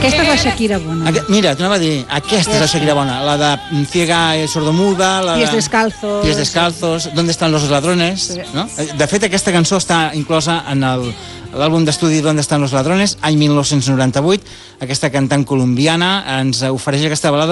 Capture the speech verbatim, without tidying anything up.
Aquesta és la Shakira bona. Aqu- Mira, t'anava a dir, aquesta és la Shakira bona, la de Ciega y Sordomuda, la de... Pies descalzos. Pies descalzos, ¿Dónde están los ladrones? Sí. No? De fet, aquesta cançó està inclosa en el l'àlbum d'estudi ¿Dónde están los ladrones? Any mil nou-cents noranta-vuit. Aquesta cantant colombiana ens ofereix aquesta balada